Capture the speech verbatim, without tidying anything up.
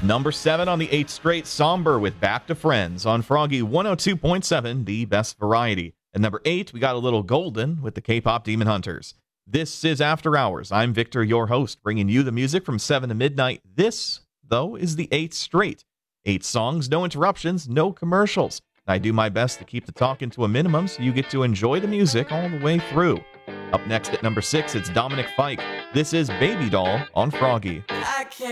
Number seven on the eighth straight, Somber with Back to Friends on Froggy one oh two point seven, the best variety. At number eight, we got a little Golden with the K-pop Demon Hunters. This is After Hours. I'm Victor, your host, bringing you the music from seven to midnight. This, though, is the eighth straight. Eight songs, no interruptions, no commercials. I do my best to keep the talking to a minimum so you get to enjoy the music all the way through. Up next at number six, it's Dominic Fike. This is Baby Doll on Froggy. I